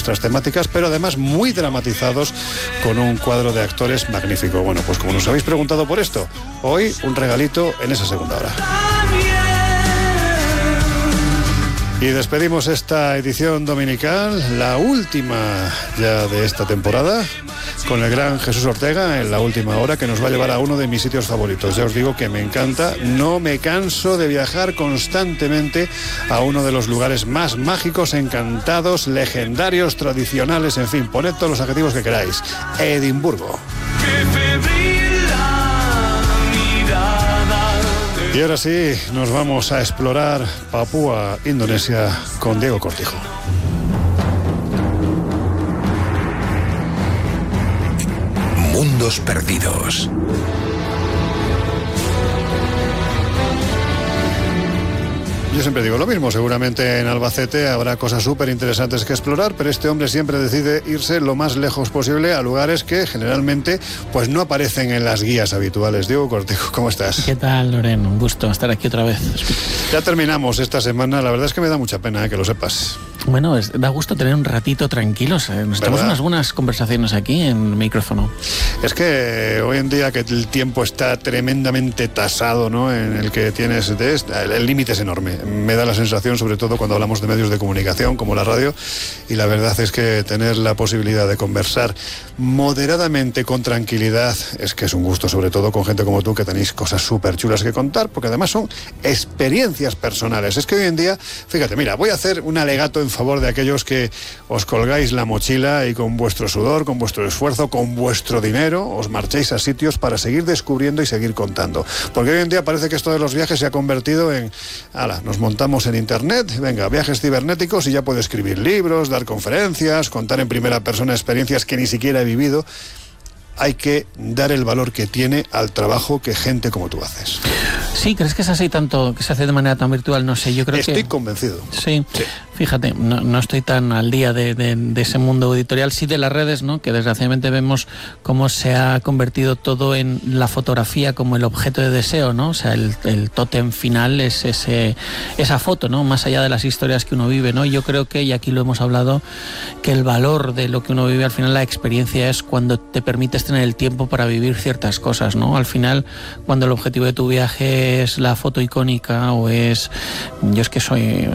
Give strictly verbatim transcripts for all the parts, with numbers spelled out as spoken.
nuestras temáticas, pero además muy dramatizados con un cuadro de actores magnífico. Bueno, pues como nos habéis preguntado por esto, hoy un regalito en esa segunda hora. Y despedimos esta edición dominical, la última ya de esta temporada, con el gran Jesús Ortega en la última hora, que nos va a llevar a uno de mis sitios favoritos. Ya os digo que me encanta, no me canso de viajar constantemente a uno de los lugares más mágicos, encantados, legendarios, tradicionales, en fin, poned todos los adjetivos que queráis. Edimburgo. Y ahora sí, nos vamos a explorar Papúa, Indonesia, con Diego Cortijo. Mundos perdidos. Yo siempre digo lo mismo, seguramente en Albacete habrá cosas súper interesantes que explorar, pero este hombre siempre decide irse lo más lejos posible a lugares que generalmente pues no aparecen en las guías habituales. Diego Cortijo, ¿cómo estás? ¿Qué tal, Loren? Un gusto estar aquí otra vez. Ya terminamos esta semana, la verdad es que me da mucha pena, ¿eh? Que lo sepas. Bueno, es, da gusto tener un ratito tranquilos. ¿eh? Nos tenemos unas buenas conversaciones aquí en micrófono. Es que hoy en día que el tiempo está tremendamente tasado, ¿no? En el que tienes, de, el límite es enorme. Me da la sensación, sobre todo cuando hablamos de medios de comunicación como la radio, y la verdad es que tener la posibilidad de conversar moderadamente con tranquilidad es que es un gusto, sobre todo con gente como tú, que tenéis cosas súper chulas que contar, porque además son experiencias personales. Es que hoy en día, fíjate, mira, voy a hacer un alegato en favor de aquellos que os colgáis la mochila y con vuestro sudor, con vuestro esfuerzo, con vuestro dinero, os marchéis a sitios para seguir descubriendo y seguir contando. Porque hoy en día parece que esto de los viajes se ha convertido en, ala, nos montamos en internet, venga, viajes cibernéticos y ya puedo escribir libros, dar conferencias, contar en primera persona experiencias que ni siquiera he vivido. Hay que dar el valor que tiene al trabajo que gente como tú haces. Sí, ¿crees que es así tanto, que se hace de manera tan virtual? No sé, yo creo Estoy que... Estoy convencido. Sí, sí. Fíjate, no, no estoy tan al día de, de, de ese mundo editorial, sí de las redes, ¿no? Que desgraciadamente vemos cómo se ha convertido todo en la fotografía como el objeto de deseo, ¿no? O sea, el, el tótem final es ese, esa foto, ¿no? Más allá de las historias que uno vive, ¿no? Yo creo que, y aquí lo hemos hablado, que el valor de lo que uno vive, al final la experiencia es cuando te permites tener el tiempo para vivir ciertas cosas, ¿no? Al final, cuando el objetivo de tu viaje es la foto icónica o es... Yo es que soy...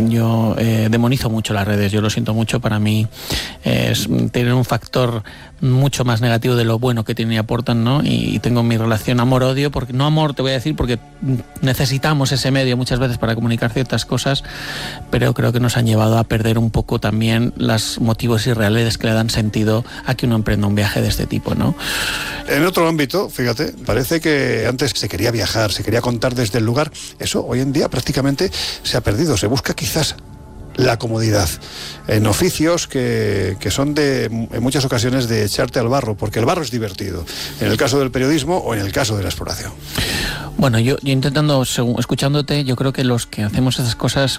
Yo eh, demonizo mucho las redes, yo lo siento mucho, para mí eh, es tener un factor mucho más negativo de lo bueno que tienen y aportan, ¿no? Y, y tengo mi relación amor-odio, porque no amor te voy a decir, porque necesitamos ese medio muchas veces para comunicar ciertas cosas, pero creo que nos han llevado a perder un poco también los motivos irreales que le dan sentido a que uno emprenda un viaje de este tipo, ¿no? En otro ámbito, fíjate, parece que antes se quería viajar, se quería contar desde el lugar. Eso hoy en día prácticamente se ha perdido. Se busca quizás la comodidad en oficios que, que son de, en muchas ocasiones, de echarte al barro, porque el barro es divertido, en el caso del periodismo o en el caso de la exploración. Bueno, yo, yo intentando, según, escuchándote, yo creo que los que hacemos esas cosas,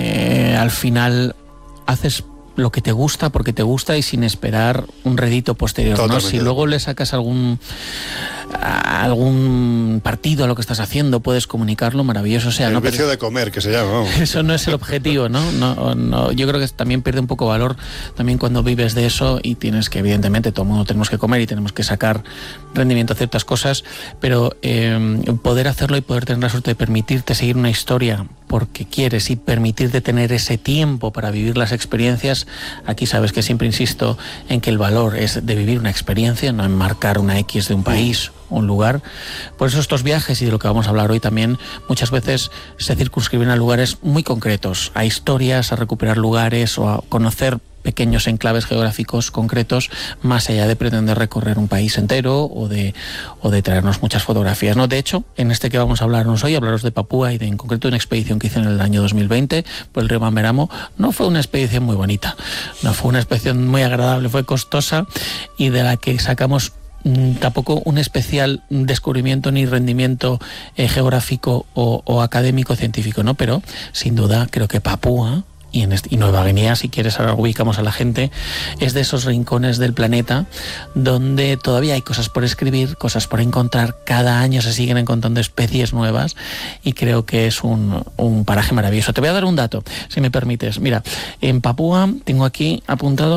eh, al final haces lo que te gusta porque te gusta y sin esperar un rédito posterior, ¿no? Si luego le sacas algún algún partido a lo que estás haciendo, puedes comunicarlo, maravilloso sea. El ¿no? vicio Pero de comer, que se llama. ¿no? Eso no es el objetivo, ¿no? No, no. Yo creo que también pierde un poco valor también cuando vives de eso y tienes que, evidentemente, todo el mundo tenemos que comer y tenemos que sacar rendimiento a ciertas cosas, pero eh, poder hacerlo y poder tener la suerte de permitirte seguir una historia porque quieres y permitirte tener ese tiempo para vivir las experiencias. Aquí sabes que siempre insisto en que el valor es de vivir una experiencia, no en marcar una X de un país, un lugar. Por eso estos viajes, y de lo que vamos a hablar hoy también, muchas veces se circunscriben a lugares muy concretos, a historias, a recuperar lugares o a conocer pequeños enclaves geográficos concretos, más allá de pretender recorrer un país entero o de, o de traernos muchas fotografías, ¿no? De hecho, en este que vamos a hablarnos hoy, hablaros de Papúa y de, en concreto, una expedición que hice en el año dos mil veinte por el río Mamberamo, no fue una expedición muy bonita, no fue una expedición muy agradable, fue costosa y de la que sacamos tampoco un especial descubrimiento ni rendimiento eh, geográfico o, o académico científico, ¿no? Pero sin duda creo que Papúa y, en este, y Nueva Guinea, si quieres ahora ubicamos a la gente, es de esos rincones del planeta donde todavía hay cosas por escribir, cosas por encontrar, cada año se siguen encontrando especies nuevas y creo que es un, un paraje maravilloso. Te voy a dar un dato, si me permites. Mira, en Papúa tengo aquí apuntado